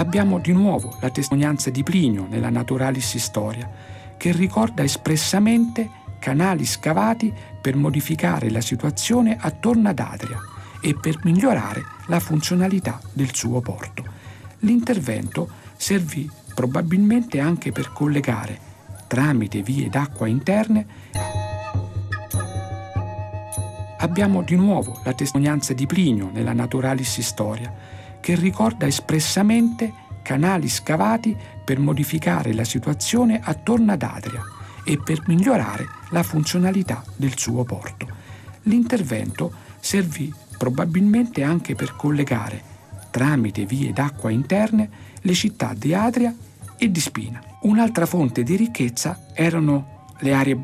Abbiamo di nuovo la testimonianza di Plinio nella Naturalis Historia, che ricorda espressamente canali scavati per modificare la situazione attorno ad Adria e per migliorare la funzionalità del suo porto. L'intervento servì probabilmente anche per collegare, tramite vie d'acqua interne. Abbiamo di nuovo la testimonianza di Plinio nella Naturalis Historia, che ricorda espressamente canali scavati per modificare la situazione attorno ad Adria e per migliorare la funzionalità del suo porto. L'intervento servì probabilmente anche per collegare, tramite vie d'acqua interne, le città di Adria e di Spina. Un'altra fonte di ricchezza erano le aree